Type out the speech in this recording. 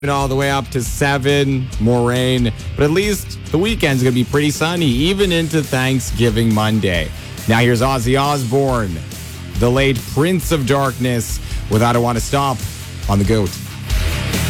all the way up to 7, more rain, but at least the weekend's going to be pretty sunny, even into Thanksgiving Monday. Now here's Ozzy Osbourne, the late Prince of Darkness, with I Don't Want to Stop on the GOAT.